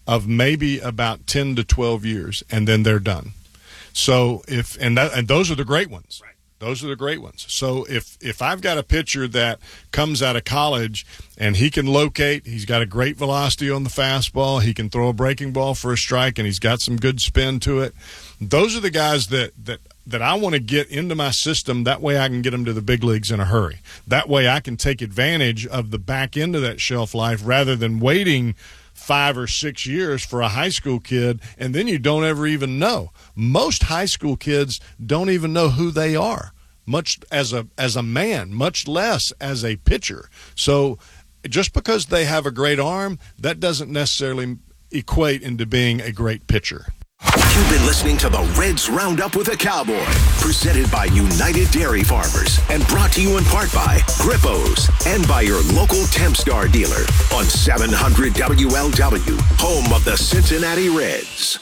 of maybe about 10 to 12 years, and then they're done. So and those are the great ones. Right. Those are the great ones. So if I've got a pitcher that comes out of college and he can locate, he's got a great velocity on the fastball, he can throw a breaking ball for a strike, and he's got some good spin to it, those are the guys that I want to get into my system. That way I can get them to the big leagues in a hurry. That way I can take advantage of the back end of that shelf life rather than waiting 5 or 6 years for a high school kid, and then you don't ever even know. Most high school kids don't even know who they are, much as a man, much less as a pitcher. So just because they have a great arm, that doesn't necessarily equate into being a great pitcher. You've been listening to the Reds Roundup with a Cowboy, presented by United Dairy Farmers and brought to you in part by Grippos and by your local Tempstar dealer on 700 WLW, home of the Cincinnati Reds.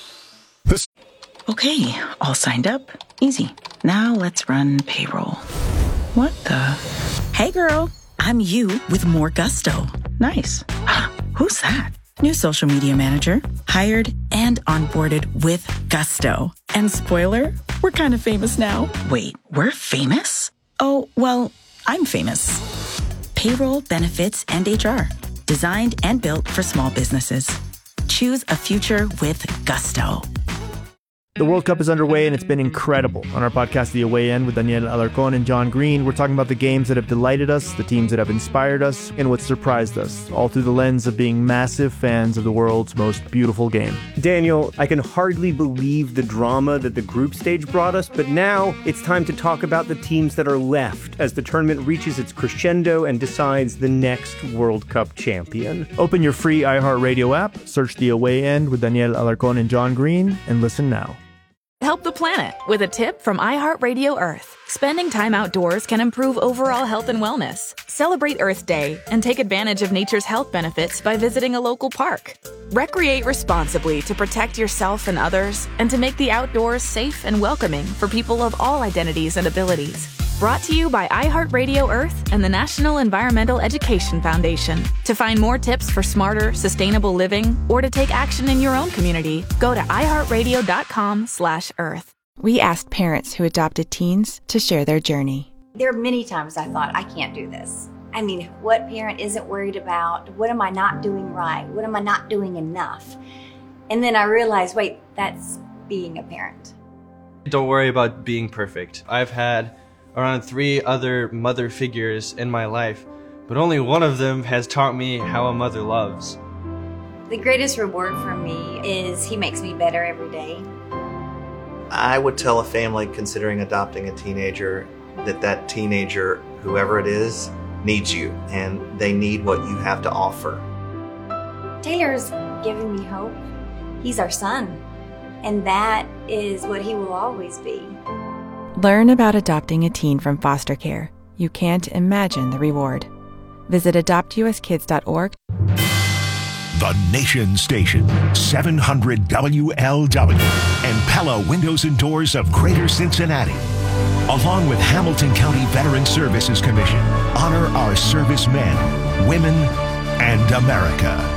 Okay, all signed up. Easy. Now let's run payroll. What the? Hey girl, I'm you with more gusto. Nice. Who's that? New social media manager, hired and onboarded with gusto. And spoiler, we're kind of famous now. Wait, we're famous? Oh, well, I'm famous. Payroll, benefits, and HR. Designed and built for small businesses. Choose a future with gusto. The World Cup is underway, and it's been incredible. On our podcast, The Away End, with Daniel Alarcón and John Green, we're talking about the games that have delighted us, the teams that have inspired us, and what surprised us, all through the lens of being massive fans of the world's most beautiful game. Daniel, I can hardly believe the drama that the group stage brought us, but now it's time to talk about the teams that are left as the tournament reaches its crescendo and decides the next World Cup champion. Open your free iHeartRadio app, search The Away End with Daniel Alarcón and John Green, and listen now. Help the planet with a tip from iHeartRadio Earth. Spending time outdoors can improve overall health and wellness. Celebrate Earth Day and take advantage of nature's health benefits by visiting a local park. Recreate responsibly to protect yourself and others, and to make the outdoors safe and welcoming for people of all identities and abilities. Brought to you by iHeartRadio Earth and the National Environmental Education Foundation. To find more tips for smarter, sustainable living, or to take action in your own community, go to iHeartRadio.com/Earth. We asked parents who adopted teens to share their journey. There are many times I thought, I can't do this. I mean, what parent isn't worried about? What am I not doing right? What am I not doing enough? And then I realized, wait, that's being a parent. Don't worry about being perfect. I've had around 3 other mother figures in my life, but only one of them has taught me how a mother loves. The greatest reward for me is he makes me better every day. I would tell a family considering adopting a teenager that teenager, whoever it is, needs you, and they need what you have to offer. Taylor's giving me hope. He's our son, and that is what he will always be. Learn about adopting a teen from foster care. You can't imagine the reward. Visit adoptuskids.org. The Nation Station, 700 WLW, and Pella Windows and Doors of Greater Cincinnati, along with Hamilton County Veteran Services Commission, honor our servicemen, women, and America.